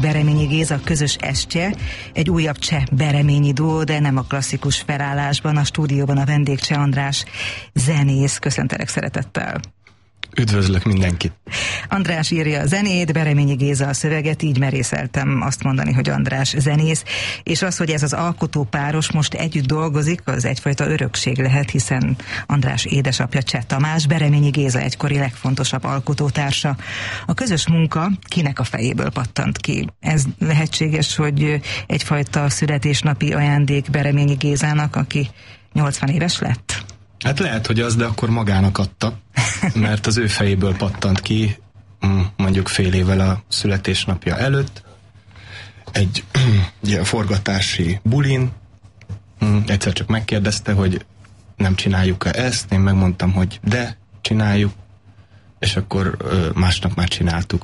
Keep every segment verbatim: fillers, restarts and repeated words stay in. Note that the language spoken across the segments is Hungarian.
Bereményi Géza közös estje, egy újabb cseh bereményi duó, de nem a klasszikus felállásban. A stúdióban a vendég Cseh András zenész. Köszöntelek szeretettel. Üdvözlök mindenkit! András írja a zenét, Bereményi Géza a szöveget, így merészeltem azt mondani, hogy András zenész, és az, hogy ez az alkotópáros most együtt dolgozik, az egyfajta örökség lehet, hiszen András édesapja Cseh Tamás, Bereményi Géza egykori legfontosabb alkotótársa. A közös munka kinek a fejéből pattant ki? Ez lehetséges, hogy egyfajta születésnapi ajándék Bereményi Gézának, aki nyolcvan éves lett? Hát lehet, hogy az, de akkor magának adta, mert az ő fejéből pattant ki mondjuk fél évvel a születésnapja előtt, egy ilyen forgatási bulin, egyszer csak megkérdezte, hogy nem csináljuk-e ezt, én megmondtam, hogy de, csináljuk, és akkor másnap már csináltuk.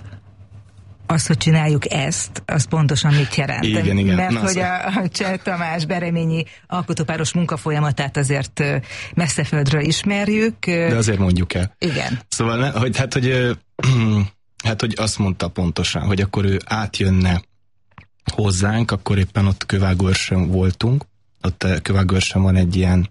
Az, hogy csináljuk ezt, az pontosan mit jelent? Igen, igen. Mert Na, hogy a, a Cseh Tamás bereményi alkotópáros munkafolyamatát azért messzeföldről ismerjük. De azért mondjuk el. Igen. Szóval, ne, hogy, hát, hogy, hát, hogy azt mondta pontosan, hogy akkor ő átjönne hozzánk, akkor éppen ott Kövágőrsön voltunk, ott Kövágőrsön van egy ilyen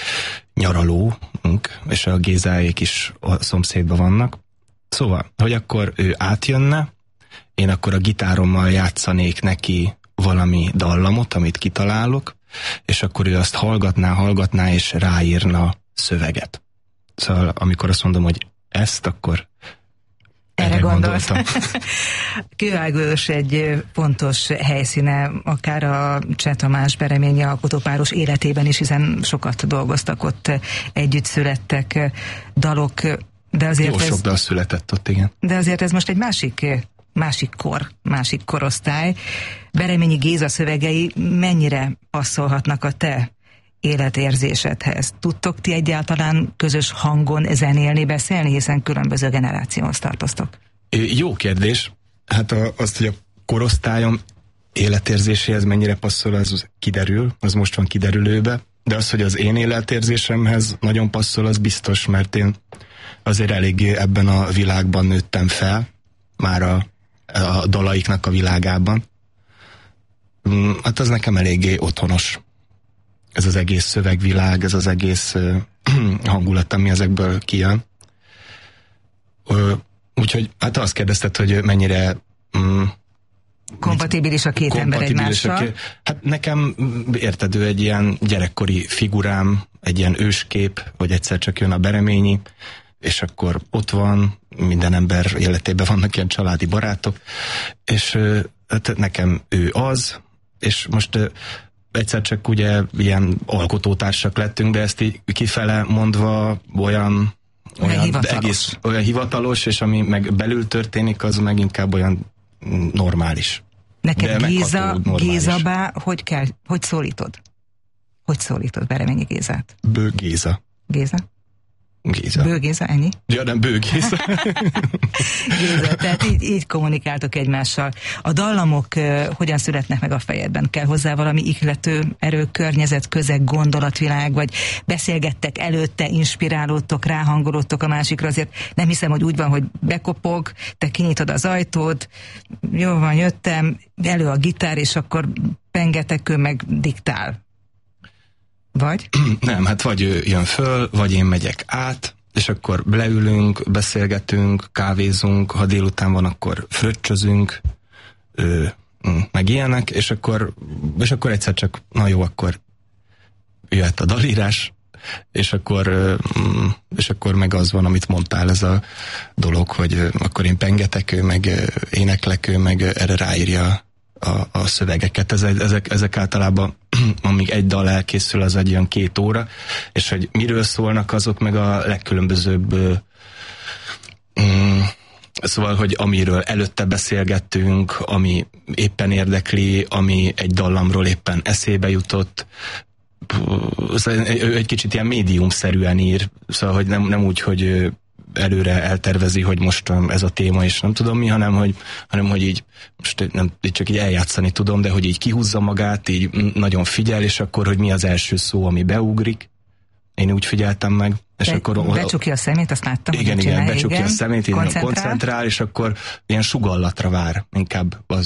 nyaralónk, és a Gézáék is a szomszédban vannak. Szóval, hogy akkor ő átjönne, én akkor a gitárommal játszanék neki valami dallamot, amit kitalálok, és akkor ő azt hallgatná, hallgatná, és ráírna szöveget. Szóval amikor azt mondom, hogy ezt, akkor erre, erre gondoltam. Kővágőrs egy fontos helyszíne, akár a Cseh Tamás bereményi alkotópáros életében is, hiszen sokat dolgoztak ott, együtt születtek dalok, de azért Jó ez, sok dal született ott, igen. De azért ez most egy másik másik kor, másik korosztály. Bereményi Géza szövegei mennyire passzolhatnak a te életérzésedhez? Tudtok ti egyáltalán közös hangon zenélni, beszélni, hiszen különböző generációhoz tartoztok? Jó kérdés. Hát a, azt, hogy a korosztályom életérzéséhez mennyire passzol, az kiderül, az most van kiderülőbe, de az, hogy az én életérzésemhez nagyon passzol, az biztos, mert én azért eléggé ebben a világban nőttem fel, már a a dalaiknak a világában. Hát az nekem eléggé otthonos. Ez az egész szövegvilág, ez az egész uh, hangulat, ami ezekből kijön. Uh, úgyhogy hát azt kérdezted, hogy mennyire um, kompatibilis a két ember egymással. Két, hát nekem, érted, ő egy ilyen gyerekkori figurám, egy ilyen őskép, hogy egyszer csak jön a Bereményi, és akkor ott van, minden ember életében vannak ilyen családi barátok, és hát nekem ő az, és most egyszer csak ugye ilyen alkotótársak lettünk, de ezt így kifele mondva olyan, olyan, hivatalos. Egész, olyan hivatalos, és ami meg belül történik, az meg inkább olyan normális. Neked Géza, Gézabá, hogy kell, hogy szólítod? Hogy szólítod Bereményi Gézát? Bő Géza. Géza? Géza. Bő Géza, ennyi? Ja, nem, Bő Géza. Géza, tehát így, így kommunikáltok egymással. A dallamok uh, hogyan születnek meg a fejedben? Kell hozzá valami ihlető erő, környezet, közeg, gondolatvilág, vagy beszélgettek előtte, inspirálódtok, ráhangolódtok a másikra? Azért nem hiszem, hogy úgy van, hogy bekopog, te kinyitod az ajtót, jó van, jöttem, elő a gitár, és akkor pengetek, ő meg diktál. Vagy? Nem, hát vagy ő jön föl, vagy én megyek át, és akkor leülünk, beszélgetünk, kávézunk, ha délután van, akkor fröccsözünk, ő, meg ilyenek, és akkor, és akkor egyszer csak, na jó, akkor jöhet a dalírás, és akkor, és akkor meg az van, amit mondtál, ez a dolog, hogy akkor én pengetek, ő meg éneklek, ő meg erre ráírja A, a szövegeket. Ezek, ezek általában, amíg egy dal elkészül, az egy olyan két óra, és hogy miről szólnak, azok meg a legkülönbözőbb mm, szóval, hogy amiről előtte beszélgettünk, ami éppen érdekli, ami egy dallamról éppen eszébe jutott, ő egy kicsit ilyen médiumszerűen ír, szóval, hogy nem, nem úgy, hogy előre eltervezi, hogy most ez a téma, és nem tudom mi, hanem hogy, hanem, hogy így, most nem, csak így eljátszani tudom, de hogy így kihúzza magát, így nagyon figyel, és akkor, hogy mi az első szó, ami beugrik, Én úgy figyeltem meg. És Be, akkor becsukja a szemét, azt láttam, igen, hogy igen, csinálja, becsukja igen, a szemét, így koncentrál. koncentrál, és akkor ilyen sugallatra vár, inkább az